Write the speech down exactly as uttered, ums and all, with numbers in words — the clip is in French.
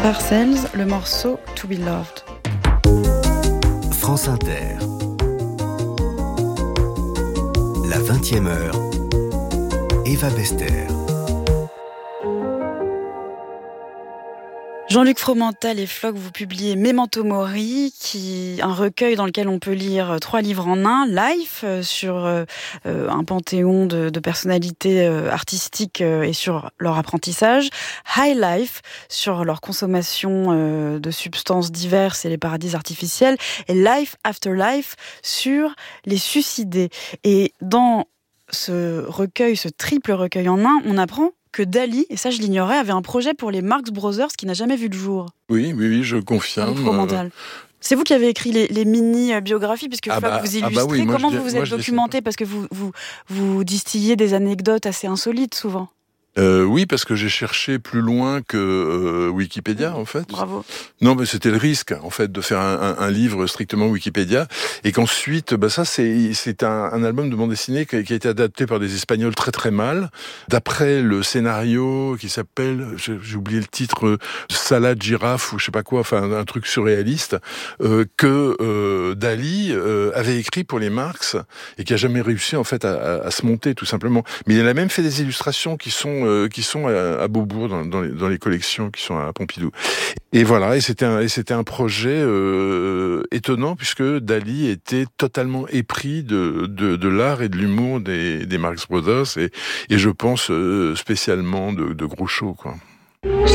Parcells, le morceau To Be Loved. France Inter. La vingtième heure. Eva Bester. Jean-Luc Fromental et Floch, vous publiez Memento Mori, qui un recueil dans lequel on peut lire trois livres en un. Life, euh, sur euh, un panthéon de, de personnalités euh, artistiques euh, et sur leur apprentissage. High Life, sur leur consommation euh, de substances diverses et les paradis artificiels. Et Life After Life, sur les suicidés. Et dans ce recueil, ce triple recueil en un, on apprend que Dali, et ça je l'ignorais, avait un projet pour les Marx Brothers qui n'a jamais vu le jour. Oui, oui, oui, je confirme. Euh... C'est vous qui avez écrit les, les mini-biographies, puisque ah bah, vous illustrez. Ah bah oui, Comment je, vous vous moi, êtes documenté ? Parce que vous, vous, vous distillez des anecdotes assez insolites souvent. Euh, oui, parce que j'ai cherché plus loin que euh, Wikipédia, en fait. Bravo. Non, mais c'était le risque, en fait, de faire un, un, un livre strictement Wikipédia, et qu'ensuite, bah ça, c'est c'est un, un album de bande dessinée qui a, qui a été adapté par des Espagnols très très mal, d'après le scénario qui s'appelle, j'ai, j'ai oublié le titre, Salade girafe ou je sais pas quoi, enfin un truc surréaliste, euh, que euh, Dali euh, avait écrit pour les Marx et qui a jamais réussi en fait à, à, à se monter, tout simplement. Mais il a même fait des illustrations qui sont Euh, qui sont à, à Beaubourg dans, dans, les, dans les collections qui sont à Pompidou. Et voilà, et c'était un, et c'était un projet euh, étonnant puisque Dali était totalement épris de, de, de l'art et de l'humour des, des Marx Brothers et, et je pense euh, spécialement de, de Groucho, quoi.